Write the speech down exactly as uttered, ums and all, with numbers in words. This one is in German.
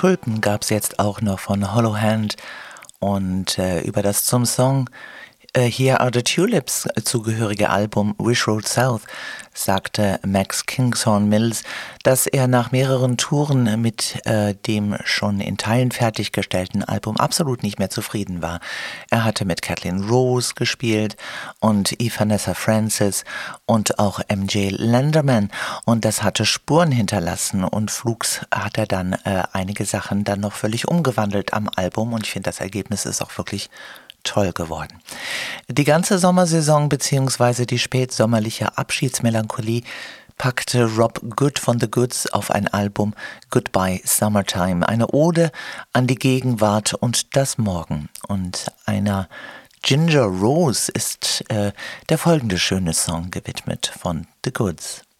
Tulpen gab's jetzt auch noch von Hollow Hand und äh, über das zum Song äh, Here Are the Tulips zugehörige Album Wish Road South sagte Max Kingshorn Mills, dass er nach mehreren Touren mit äh, dem schon in Teilen fertiggestellten Album absolut nicht mehr zufrieden war. Er hatte mit Kathleen Rose gespielt und Evanessa Francis und auch M J Lenderman und das hatte Spuren hinterlassen und flugs hat er dann äh, einige Sachen dann noch völlig umgewandelt am Album und ich finde, das Ergebnis ist auch wirklich toll geworden. Die ganze Sommersaison bzw. die spätsommerliche Abschiedsmelancholie packte Rob Good von The Goods auf ein Album Goodbye Summertime, eine Ode an die Gegenwart und das Morgen. Und einer Ginger Rose ist äh, der folgende schöne Song gewidmet von The Goods.